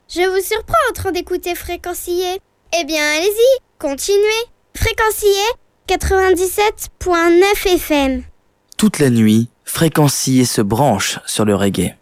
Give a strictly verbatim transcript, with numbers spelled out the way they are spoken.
Je vous surprends en train d'écouter Fréquencier. Eh bien, allez-y, continuez. Fréquencier quatre-vingt-dix-sept point neuf F M. Toute la nuit, Fréquencier se branche sur le reggae.